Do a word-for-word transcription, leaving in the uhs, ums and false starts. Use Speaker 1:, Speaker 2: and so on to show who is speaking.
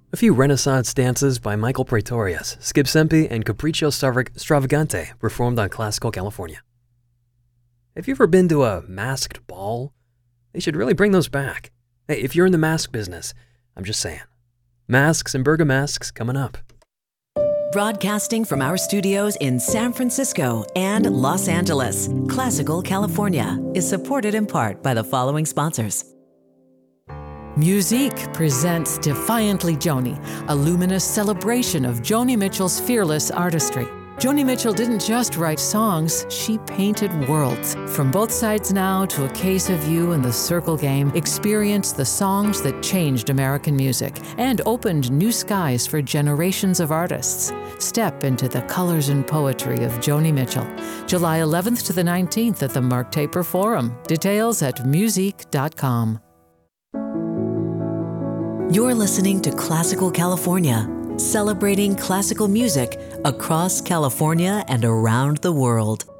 Speaker 1: A few Renaissance dances by Michael Praetorius, Skip Sempe, and Capriccio Strav- Stravagante performed on Classical California. Have you ever been to a masked ball? They should really bring those back. Hey, if you're in the mask business, I'm just saying. Masks and Bergamasks coming up.
Speaker 2: Broadcasting from our studios in San Francisco and Los Angeles, Classical California is supported in part by the following sponsors.
Speaker 3: Musique presents Defiantly Joni, a luminous celebration of Joni Mitchell's fearless artistry. Joni Mitchell didn't just write songs, she painted worlds. From Both Sides Now to A Case of You and The Circle Game, experience the songs that changed American music and opened new skies for generations of artists. Step into the colors and poetry of Joni Mitchell. July eleventh to the nineteenth at the Mark Taper Forum. Details at musique dot com.
Speaker 2: You're listening to Classical California, celebrating classical music across California and around the world.